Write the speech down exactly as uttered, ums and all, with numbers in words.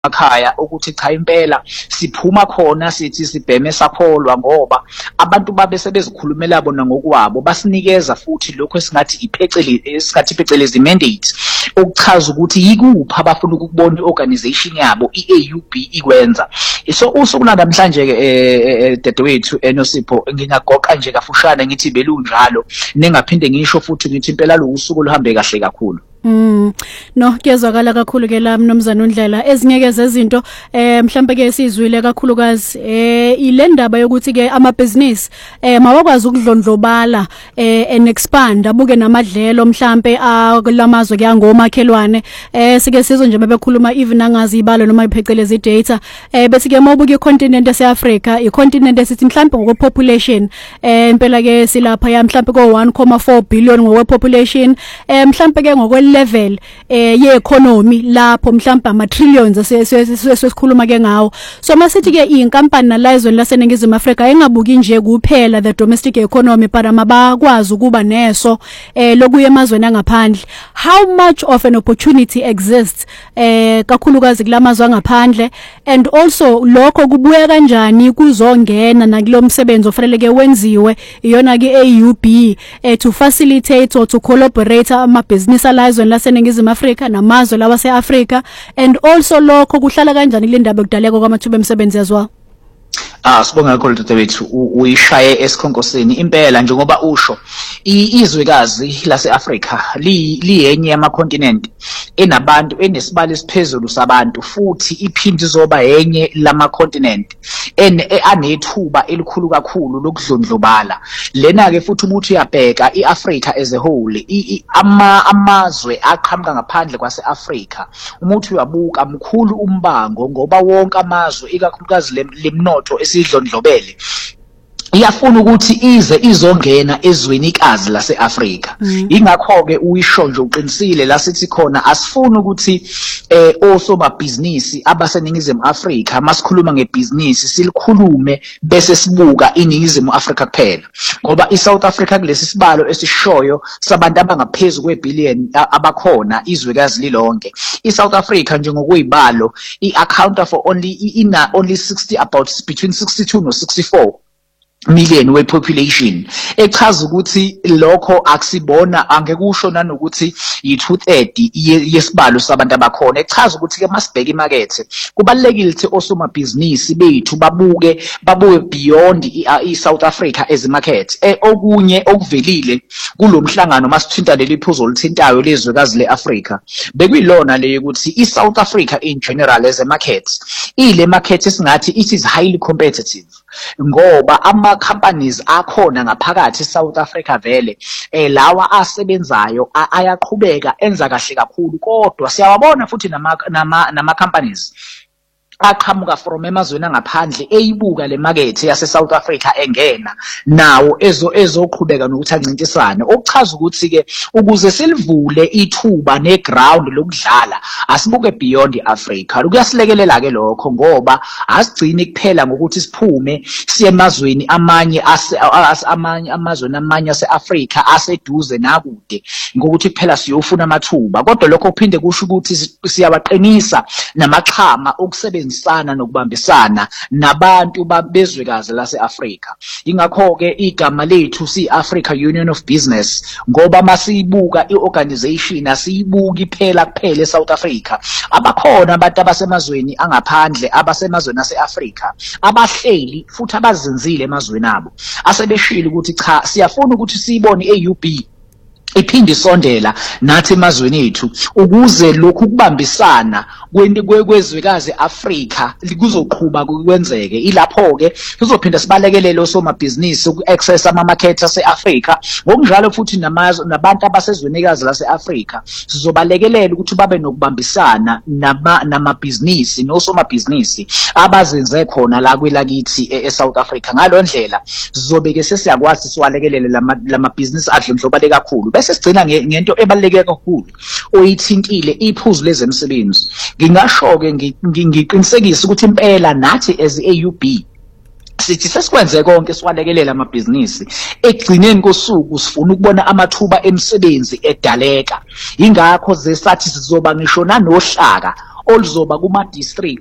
emakhaya ukuthi cha impela siphuma khona sithi sibheme sakholwa ngoba abantu babe sebezikhulumela bona ngokwabo basinikeza futhi lokho esingathi ipheceli esingathi phecelezi mandate ukuchaza ukuthi yikuphi abafuna ukubona iorganization yabo i-A U B ikwenza. So usuku namhlanje ke dadewethu eNosipho ngingagoqa nje kafushane ngithi belunjalo ningaphinde ngisho futhi ngithi impela lo usuku luhambe kahle kakhulu. Mm no kuyezwakala kakhulu ke la mnomzana uNdlela ezinyeke zezinto eh mhlambe ke sizwile kakhulukazi eh ile ndaba yokuthi ke ama business eh mawakwazi ukudlondlobala eh and expand abuke namadlelo mhlambe akulamazwe kuyangomakhelwane eh sike sizwe nje bebekhuluma even angazi ibalo noma iphecelezi data eh bese ke mawubuke icontinent yaseAfrica icontinent esithi mhlambe ngokupopulation eh impela ke silapha ya mhlambe ko one point four billion ngokwepopulation eh mhlambe ke ngokwe level eh ye economy lapho mhlawumbe ama trillions sesikhuluma ke ngawo. So masithi ke inkampani nalazweni laseNingizimu Afrika engabuki nje kuphela the domestic economy para mabakwazi ukuba neso eh lokuye emazweni angaphandle. How much of an opportunity exists eh kakhulukazi kulamazwe angaphandle and also lokho kubuya kanjani kuzongena nakulo msebenzi ofanele ke wenziwe iyona ke A U B eh to facilitate or to collaborate ama business allies laseNingizimu Afrika namazwe lawa seAfrika and also lokho kuhlala kanjani le ndaba ekudaleka kwamathuba emsebenzi yazwa. Ah sibonga kakhulu dadewethu uyishaye esikhonkosini impela njengoba usho izwekazi laseAfrika liyenye yama continent enabantu enesibalo esiphezulu sabantu futhi iphindi zoba yenye lama continent anethuba elikhulu kakhulu lokudlondlobala lena ke futhi umuntu uyabheka iAfrica as a whole ama amazwe aqhamuka ngaphandle kwaseAfrika umuntu uyabuka mkhulu umbango ngoba wonke amazwe ikakhulukazi lemnotho esidlondlobele iyafuna ukuthi ize izongena ezwenikazi laseAfrika. Ingakho ke uyisho nje uqinisile la sithi khona asifuni ukuthi eh osomabhizinisi abaseningizimu Afrika masikhuluma ngebusiness silikhulume bese sibuka iningizimu Afrika kuphela ngoba iSouth Africa kulesi sibalo esishoyo sabantu abangaphezulu kwebillion abakhona izwekazi lilonke. iSouth Africa njengokuyibalo iaccount for only ina only sixty about between sixty-two no sixty-four million we population echaza ukuthi lokho akusibona angekusho nanokuthi yi two thirty yesibalo sabantu abakhona echaza ukuthi ke masibheka imarket kubalekile ukuthi osomabhizinisi bethu babuke babuke beyond iSouth Africa as market eh okunye okuvelile kulomhlangano masithinta leli phuzo olithintayo lezwekazi leAfrika bekuyilona le ukuthi iSouth Africa in general as a market ile market esingathi it is highly competitive ngoba ama companies akhona ngaphakathi eSouth Africa vele eh lawa asebenzayo ayaqhubeka enza kahle kakhulu kodwa siyawabona futhi nama nama companies aqhamuka from emazweni angaphandle eyibuka le market yase South Africa engena nawo ezo ezoqhubeka nokuthi ancintisane okuchaza ukuthi ke ukuze silivule ithuba neground lokudlala asibuke beyond Africa kuyasilekelela ke lokho ngoba asigcini kuphela ngokuthi siphume siye emazweni amanye amanye amazweni amanye aseAfrica aseduze nakude ngokuthi kuphela siyofuna amathuba kodwa lokho kuphinde kusho ukuthi siyabaqinisa namaxhama okusebenza sana nokubambisana nabantu babezwekazi laseAfrika. Ingakho ke igama lethu si Africa Union of Business ngoba masiyibuka iorganization asiyibuki phela kuphela eSouth Africa abakhona abantu abasemazweni angaphandle abasemazweni aseAfrika abahleli futhi abazinzile emazweni abo asebeshila ukuthi cha siyafuna ukuthi siyibone i-A U B iphindi sondela nathi emazweni ethu ukuze lokhu kubambisana kwezwekazi Afrika likuzoqhubha kwenzeke ilapho ke sizophinda sibalekelele osomabhizinisi uku-access ama market aseAfrika ngokunjalo futhi namazwe nabantu abasezwenikazi laseAfrika sizobalekelela ukuthi babe nokubambisana namabhizinisi nosomabhizinisi abazenze khona la kwelakithi eSouth Africa ngalondlela sizobeke sesiyakwazi siwalekelele lamabhizinisi adlondlobale kakhulu bese sigcina ngento ebaluleke kakhulu oyithintile iphuzu lezemsebenzi. Ngingasho ke ngiqinisekisa ukuthi impela nathi as i-A U B sithi sesikwenze konke siwalekelela amabhizinisi egcineni kosuku sifuna ukubona amathuba emsebenzi edaleka ingakho zesathi sizoba ngisho nanohlaka oluzoba kuma district